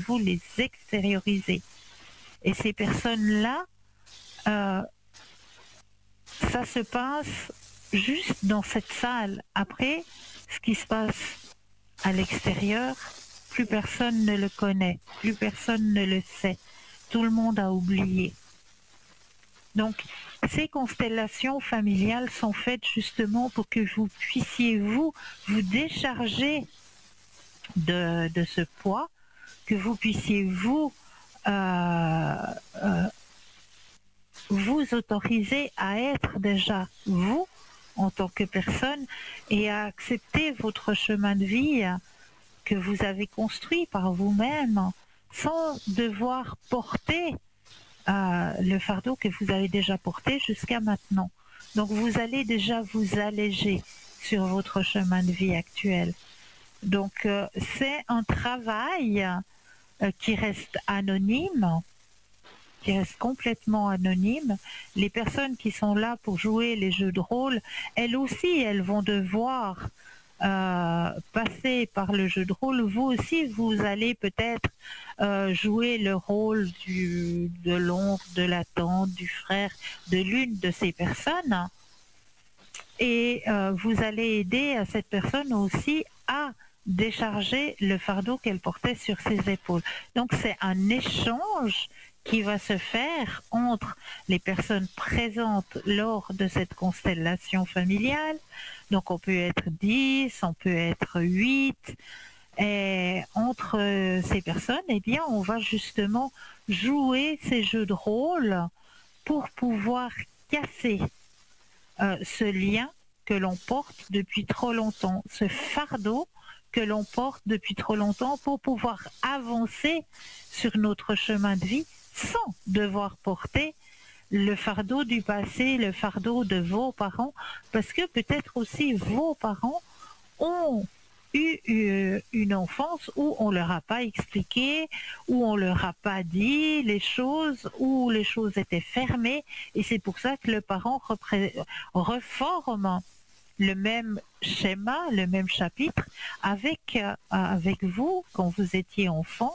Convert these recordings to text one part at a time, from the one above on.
vous les extériorisez. Et ces personnes-là, ça se passe juste dans cette salle. Après, ce qui se passe à l'extérieur, plus personne ne le connaît, plus personne ne le sait. Tout le monde a oublié. Donc, ces constellations familiales sont faites justement pour que vous puissiez vous décharger de ce poids, que vous puissiez vous autoriser à être déjà vous en tant que personne et à accepter votre chemin de vie que vous avez construit par vous-même sans devoir porter le fardeau que vous avez déjà porté jusqu'à maintenant. Donc vous allez déjà vous alléger sur votre chemin de vie actuel. Donc c'est un travail qui reste anonyme, qui reste complètement anonyme. Les personnes qui sont là pour jouer les jeux de rôle, elles aussi, elles vont devoir passer par le jeu de rôle. Vous aussi, vous allez peut-être jouer le rôle de l'oncle, de la tante, du frère, de l'une de ces personnes. Et vous allez aider cette personne aussi à décharger le fardeau qu'elle portait sur ses épaules. Donc c'est un échange qui va se faire entre les personnes présentes lors de cette constellation familiale. Donc on peut être 10, on peut être 8. Et entre ces personnes, eh bien, on va justement jouer ces jeux de rôle pour pouvoir casser ce lien que l'on porte depuis trop longtemps, ce fardeau que l'on porte depuis trop longtemps pour pouvoir avancer sur notre chemin de vie sans devoir porter le fardeau du passé, le fardeau de vos parents, parce que peut-être aussi vos parents ont eu une enfance où on leur a pas expliqué, où on leur a pas dit les choses, où les choses étaient fermées, et c'est pour ça que le parent reforme le même schéma, le même chapitre avec vous quand vous étiez enfant.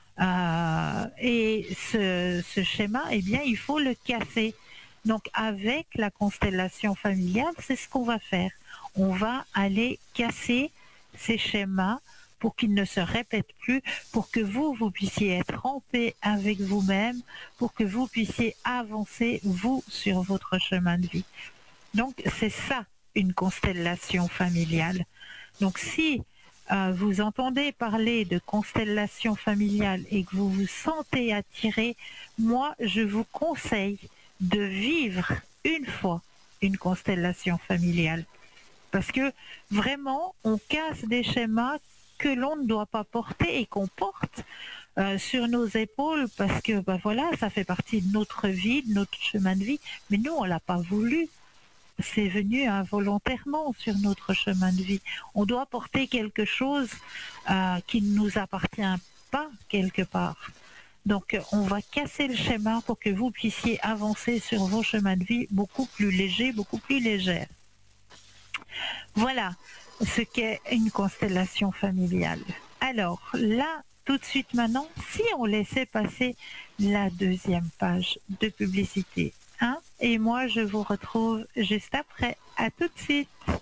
Et ce schéma, eh bien, il faut le casser. Donc, avec la constellation familiale, c'est ce qu'on va faire. On va aller casser ces schémas pour qu'ils ne se répètent plus, pour que vous puissiez être en paix avec vous-même, pour que vous puissiez avancer, vous, sur votre chemin de vie. Donc, c'est ça, une constellation familiale. Donc, si vous entendez parler de constellation familiale et que vous vous sentez attiré, moi, je vous conseille de vivre une fois une constellation familiale. Parce que vraiment, on casse des schémas que l'on ne doit pas porter et qu'on porte sur nos épaules parce que voilà, ça fait partie de notre vie, de notre chemin de vie, mais nous, on ne l'a pas voulu. C'est venu involontairement sur notre chemin de vie. On doit porter quelque chose qui ne nous appartient pas quelque part. Donc on va casser le schéma pour que vous puissiez avancer sur vos chemins de vie beaucoup plus légers, beaucoup plus légères. Voilà ce qu'est une constellation familiale. Alors là, tout de suite maintenant, si on laissait passer la deuxième page de publicité, et moi je vous retrouve juste après. À tout de suite.